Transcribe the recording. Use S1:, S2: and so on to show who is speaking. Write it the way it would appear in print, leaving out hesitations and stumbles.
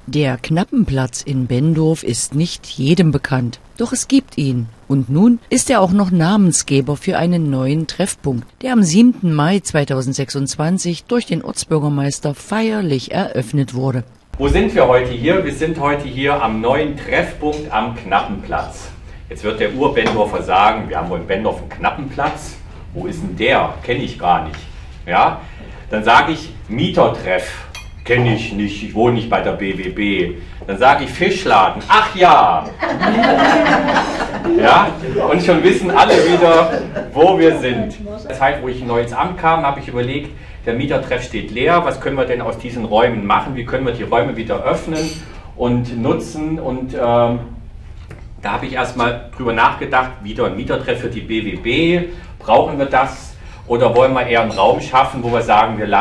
S1: Der Knappenplatz in Benndorf ist nicht jedem bekannt, doch es gibt ihn. Und nun ist er auch noch Namensgeber für einen neuen Treffpunkt, der am 7. Mai 2026 durch den Ortsbürgermeister feierlich eröffnet wurde.
S2: Wo sind wir heute hier? Wir sind heute hier am neuen Treffpunkt am Knappenplatz. Jetzt wird der Ur-Benndorfer sagen, wir haben wohl in Benndorf einen Knappenplatz. Wo ist denn der? Kenne ich gar nicht. Ja? Dann sage ich Mietertreff. Kenne ich nicht, ich wohne nicht bei der BWB. Dann sage ich Fischladen. Ach ja! Ja? Und schon wissen alle wieder, wo wir sind. In der Zeit, wo ich neu ins Amt kam, habe ich überlegt, der Mietertreff steht leer. Was können wir denn aus diesen Räumen machen? Wie können wir die Räume wieder öffnen und nutzen? Und da habe ich erstmal drüber nachgedacht, wieder ein Mietertreff für die BWB. Brauchen wir das? Oder wollen wir eher einen Raum schaffen, wo wir sagen, wir laden